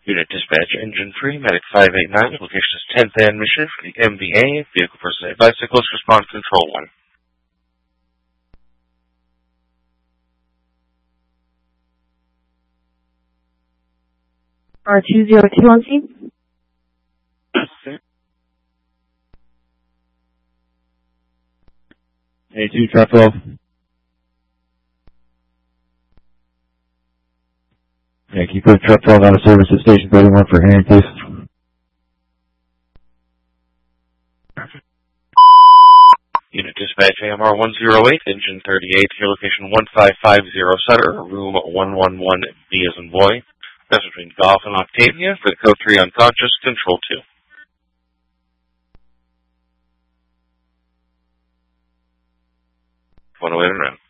Unit Dispatch, Engine 3, Medic 589, location is 10th and Mission for the MVA, vehicle person bicycles, response control 1. R202 on scene. A2, trap 12. Yeah, can you put truck 12 out of service at station 31 for hearing, please? Unit Dispatch, AMR 108, Engine 38, your location 1550 Sutter, room 111, B as in boy. That's between Golf and Octavia for the code 3 unconscious, control 2. Want to wait around.